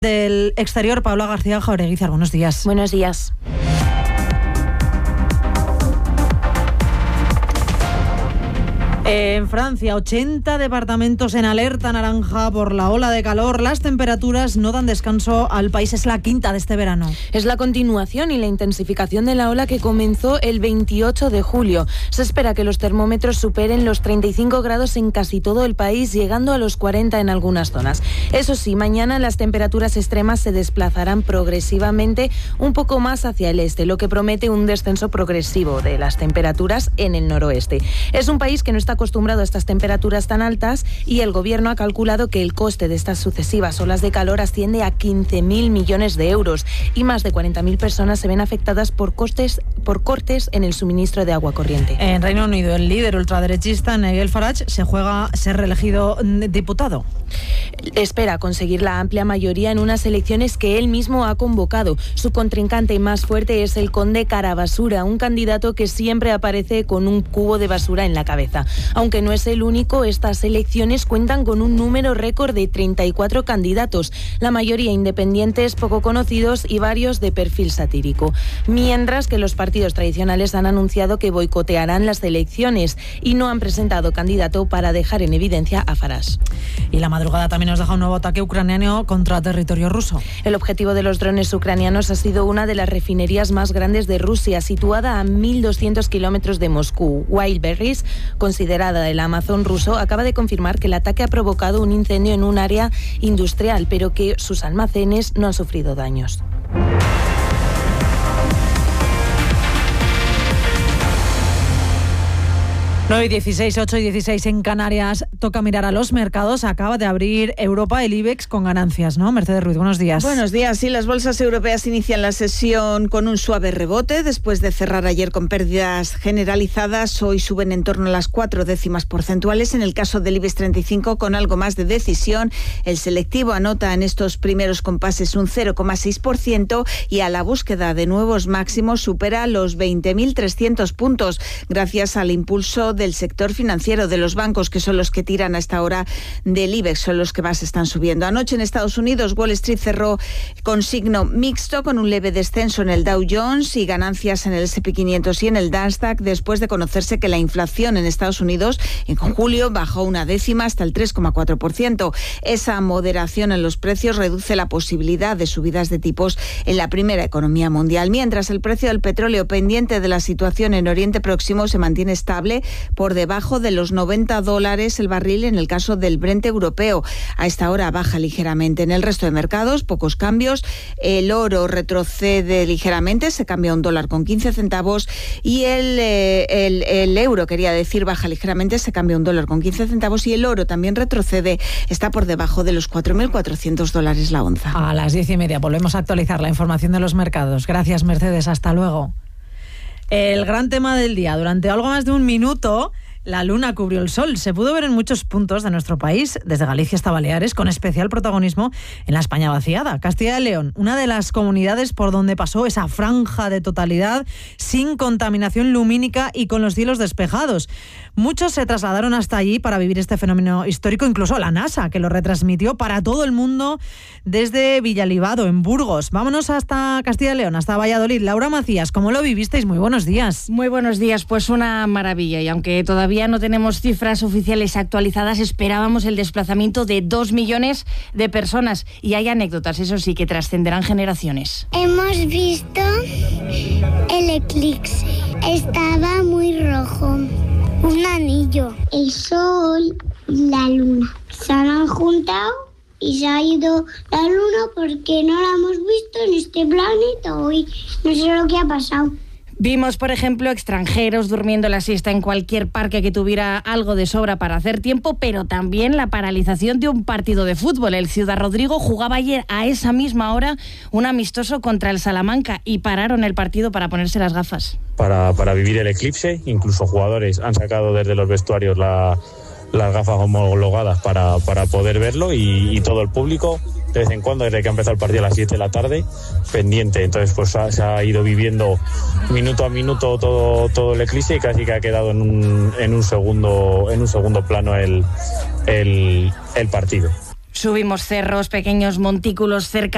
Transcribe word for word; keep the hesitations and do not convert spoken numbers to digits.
Del exterior, Paula García Jaureguizar, buenos días. Buenos días. En Francia, ochenta departamentos en alerta naranja por la ola de calor. Las temperaturas no dan descanso al país. Es la quinta de este verano. Es la continuación y la intensificación de la ola que comenzó el veintiocho de julio. Se espera que los termómetros superen los treinta y cinco grados en casi todo el país, llegando a los cuarenta en algunas zonas. Eso sí, mañana las temperaturas extremas se desplazarán progresivamente un poco más hacia el este, lo que promete un descenso progresivo de las temperaturas en el noroeste. Es un país que no está acostumbrado a estas temperaturas tan altas y el gobierno ha calculado que el coste de estas sucesivas olas de calor asciende a quince mil millones de euros y más de cuarenta mil personas se ven afectadas por costes por cortes en el suministro de agua corriente. En Reino Unido, el líder ultraderechista Nigel Farage se juega ser reelegido diputado. Espera conseguir la amplia mayoría en unas elecciones que él mismo ha convocado. Su contrincante más fuerte es el conde Carabasura, un candidato que siempre aparece con un cubo de basura en la cabeza. Aunque no es el único, estas elecciones cuentan con un número récord de treinta y cuatro candidatos, la mayoría independientes, poco conocidos y varios de perfil satírico. Mientras que los partidos tradicionales han anunciado que boicotearán las elecciones y no han presentado candidato para dejar en evidencia a Farage. Y la madrugada también nos deja un nuevo ataque ucraniano contra territorio ruso. El objetivo de los drones ucranianos ha sido una de las refinerías más grandes de Rusia, situada a mil doscientos kilómetros de Moscú. Wildberries, considerada el Amazon ruso, acaba de confirmar que el ataque ha provocado un incendio en un área industrial, pero que sus almacenes no han sufrido daños. nueve y dieciséis, ocho y dieciséis en Canarias. Toca mirar a los mercados. Acaba de abrir Europa, el IBEX, con ganancias, ¿no? Mercedes Ruiz, buenos días. Buenos días. Sí, las bolsas europeas inician la sesión con un suave rebote. Después de cerrar ayer con pérdidas generalizadas, hoy suben en torno a las cuatro décimas porcentuales. En el caso del IBEX treinta y cinco, con algo más de decisión, el selectivo anota en estos primeros compases un cero coma seis por ciento y a la búsqueda de nuevos máximos supera los veinte mil trescientos puntos, gracias al impulso de del sector financiero, de los bancos, que son los que tiran a esta hora del IBEX, son los que más están subiendo. Anoche en Estados Unidos, Wall Street cerró con signo mixto, con un leve descenso en el Dow Jones y ganancias en el ese and pe quinientos y en el Nasdaq, después de conocerse que la inflación en Estados Unidos en julio bajó una décima hasta el tres coma cuatro por ciento. Esa moderación en los precios reduce la posibilidad de subidas de tipos en la primera economía mundial, mientras el precio del petróleo, pendiente de la situación en Oriente Próximo, se mantiene estable por debajo de los noventa dólares el barril en el caso del Brent europeo. A esta hora baja ligeramente. En el resto de mercados, pocos cambios. El oro retrocede ligeramente, se cambia un dólar con quince centavos y el, eh, el, el euro, quería decir, baja ligeramente, se cambia un dólar con quince centavos y el oro también retrocede, está por debajo de los cuatro mil cuatrocientos dólares la onza. A las diez y media volvemos a actualizar la información de los mercados. Gracias, Mercedes. Hasta luego. El gran tema del día. Durante algo más de un minuto, la luna cubrió el sol. Se pudo ver en muchos puntos de nuestro país, desde Galicia hasta Baleares, con especial protagonismo en la España vaciada. Castilla y León, una de las comunidades por donde pasó esa franja de totalidad, sin contaminación lumínica y con los cielos despejados. Muchos se trasladaron hasta allí para vivir este fenómeno histórico, incluso la NASA, que lo retransmitió para todo el mundo desde Villalibado, en Burgos. Vámonos hasta Castilla y León, hasta Valladolid. Laura Macías, ¿cómo lo vivisteis? Muy buenos días. Muy buenos días, pues una maravilla. Y aunque todavía no tenemos cifras oficiales actualizadas, esperábamos el desplazamiento de dos millones de personas. Y hay anécdotas, eso sí, que trascenderán generaciones. Hemos visto el eclipse. Estaba muy rojo. Un anillo. El sol y la luna se han juntado y se ha ido la luna porque no la hemos visto en este planeta hoy. No sé lo que ha pasado. Vimos, por ejemplo, extranjeros durmiendo la siesta en cualquier parque que tuviera algo de sobra para hacer tiempo, pero también la paralización de un partido de fútbol. El Ciudad Rodrigo jugaba ayer a esa misma hora un amistoso contra el Salamanca y pararon el partido para ponerse las gafas. Para, para vivir el eclipse, incluso jugadores han sacado desde los vestuarios la, las gafas homologadas para, para poder verlo y, y todo el público de vez en cuando, desde que ha empezado el partido a las siete de la tarde, pendiente. Entonces pues ha, se ha ido viviendo minuto a minuto todo, todo el eclipse y casi que ha quedado en un, en un segundo en un segundo plano el, el, el partido. Subimos cerros, pequeños montículos cerca